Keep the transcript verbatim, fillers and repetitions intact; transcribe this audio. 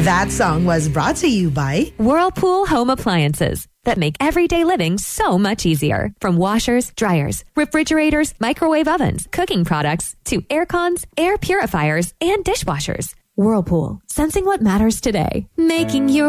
That song was brought to you by Whirlpool Home Appliances that make everyday living so much easier. From washers, dryers, refrigerators, microwave ovens, cooking products, to air cons, air purifiers, and dishwashers. Whirlpool, sensing what matters today, making your